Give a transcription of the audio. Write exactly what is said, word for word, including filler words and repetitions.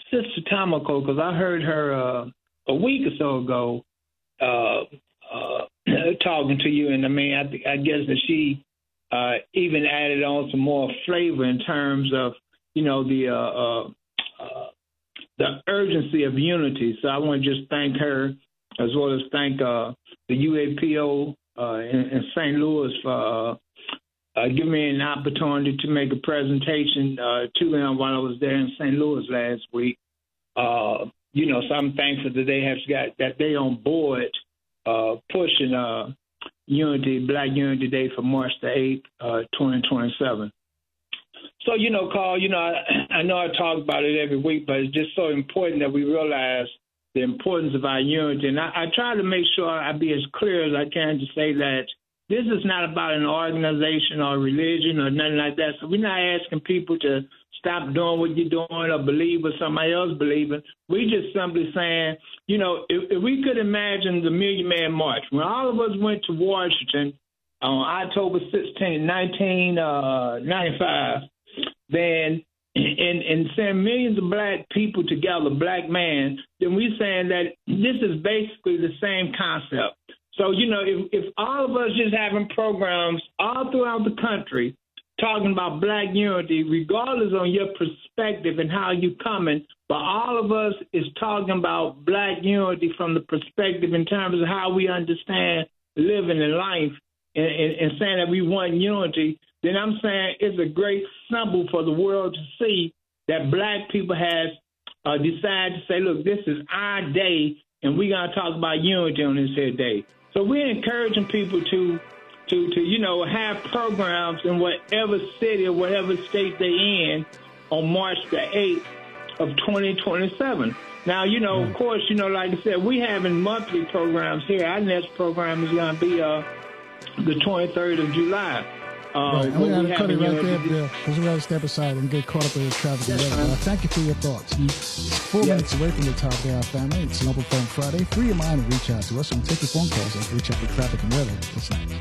Sister Tomoko, because I heard her uh, a week or so ago uh, uh, talking to you, and I mean, I, th- I guess that she uh, even added on some more flavor in terms of, you know, the uh, uh, uh, the urgency of unity. So I want to just thank her, as well as thank uh, the U A P O uh, in, in Saint Louis for uh, uh, giving me an opportunity to make a presentation uh, to them while I was there in Saint Louis last week. Uh, you know, so I'm thankful that they have got that they on board uh, pushing uh, Unity, Black Unity Day for March the eighth, uh, twenty twenty-seven. So, you know, Carl, you know, I, I know I talk about it every week, but it's just so important that we realize the importance of our unity. And I, I try to make sure I be as clear as I can to say that this is not about an organization or religion or nothing like that. So we're not asking people to stop doing what you're doing or believe what somebody else believes. We're just simply saying, you know, if, if we could imagine the Million Man March, when all of us went to Washington on October sixteenth, nineteen ninety-five, then in, in saying millions of black people together, black man, then we're saying that this is basically the same concept. So, you know, if, if all of us just having programs all throughout the country talking about black unity, regardless on your perspective and how you coming, but all of us is talking about black unity from the perspective in terms of how we understand living in life and, and, and saying that we want unity, then I'm saying it's a great symbol for the world to see that black people has uh, decided to say, look, this is our day, and we're going to talk about unity on this here day. So we're encouraging people to, to, to, you know, have programs in whatever city or whatever state they're in on March the eighth of twenty twenty-seven. Now, you know, of course, you know, like I said, we having monthly programs here. Our next program is going to be uh, the twenty-third of July. Uh, right. And we got to cut it right there, Bill, because we got to step aside and get caught up in the traffic and weather. Uh, thank you for your thoughts. You, four yes. minutes away from the top of our family. It's an Open Phone Friday. Free your mind and reach out to us, and we'll take your phone calls as we check the traffic and weather. What's next?